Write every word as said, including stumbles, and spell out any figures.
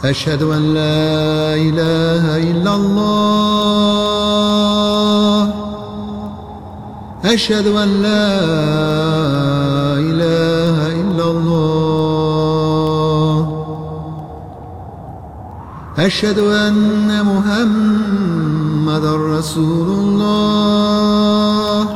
أشهد أن لا إله إلا الله أشهد أن لا إله إلا الله أشهد أن محمدًا رسول الله